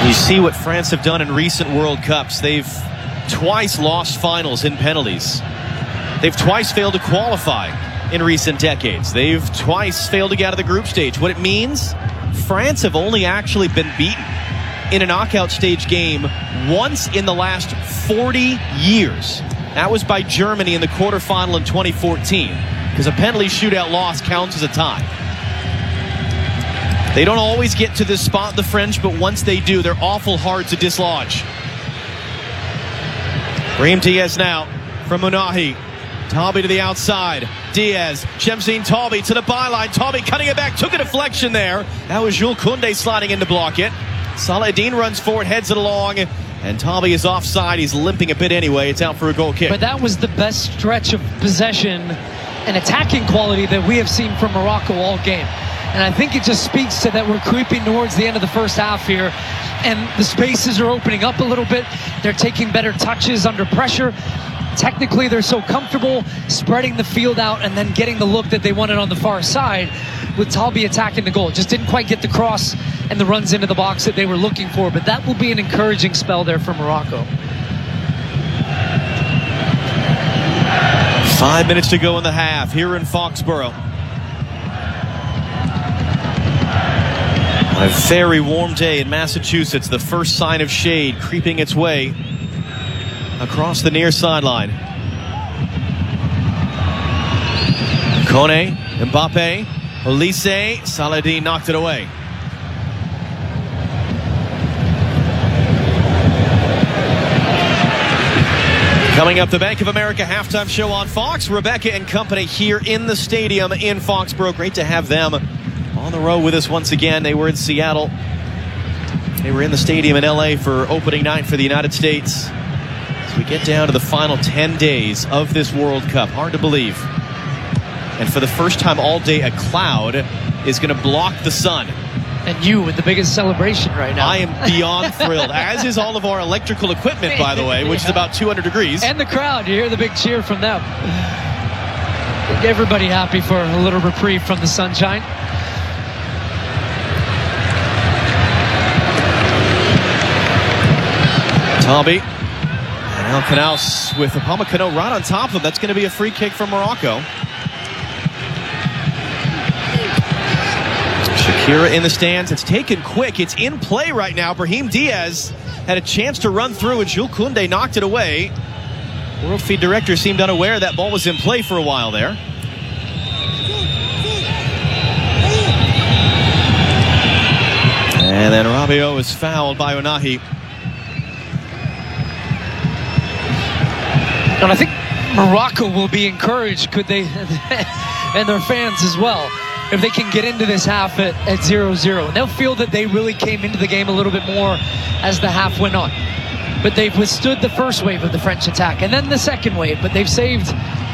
You see what France have done in recent World Cups. They've twice lost finals in penalties. They've twice failed to qualify in recent decades. They've twice failed to get out of the group stage. What it means, France have only actually been beaten in a knockout stage game once in the last 40 years. That was by Germany in the quarterfinal in 2014, because a penalty shootout loss counts as a tie. They don't always get to this spot, the French, but once they do, they're awful hard to dislodge. Brahim Diaz now from Ounahi. Taubi to the outside. Diaz, Shamseen Taubi to the byline. Taubi cutting it back, took a deflection there. That was Jules Koundé sliding in to block it. Saladin runs forward, heads it along, and Taubi is offside. He's limping a bit anyway. It's out for a goal kick. But that was the best stretch of possession and attacking quality that we have seen from Morocco all game. And I think it just speaks to that we're creeping towards the end of the first half here, and the spaces are opening up a little bit. They're taking better touches under pressure. Technically, they're so comfortable spreading the field out and then getting the look that they wanted on the far side with Taubi attacking the goal. Just didn't quite get the cross and the runs into the box that they were looking for, but that will be an encouraging spell there for Morocco. 5 minutes to go in the half here in Foxborough. A very warm day in Massachusetts. The first sign of shade creeping its way across the near sideline. Kone, Mbappe, Olise, Saladin knocked it away. Coming up, the Bank of America halftime show on Fox. Rebecca and company here in the stadium in Foxborough. Great to have them on the road with us once again. They were in Seattle. They were in the stadium in LA for opening night for the United States. As we get down to the final 10 days of this World Cup. Hard to believe. And for the first time all day, a cloud is going to block the sun. And you with the biggest celebration right now. I am beyond thrilled, as is all of our electrical equipment, by the way, which is about 200 degrees. And the crowd, you hear the big cheer from them. Everybody happy for a little reprieve from the sunshine. Taubi and El Knaus with Upamecano right on top of him. That's going to be a free kick from Morocco. Shakira in the stands. It's taken quick. It's in play right now. Brahim Diaz had a chance to run through, and Jules Koundé knocked it away. World Feed director seemed unaware that ball was in play for a while there. And then Rabiot is fouled by Ounahi. And I think Morocco will be encouraged, could they, and their fans as well, if they can get into this half at 0-0. And they'll feel that they really came into the game a little bit more as the half went on. But they've withstood the first wave of the French attack and then the second wave, but they've saved